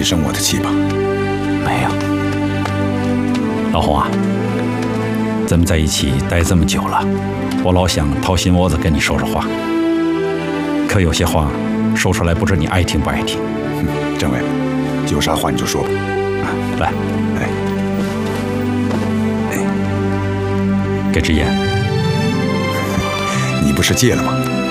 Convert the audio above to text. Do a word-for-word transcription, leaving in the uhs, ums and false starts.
你生我的气吧？ 没有。老洪啊，咱们在一起待这么久了，我老想掏心窝子跟你说说话，可有些话说出来不知你爱听不爱听。 嗯，政委，有啥话你就说吧。 啊，来， 哎，哎， 给支烟。 你不是戒了吗？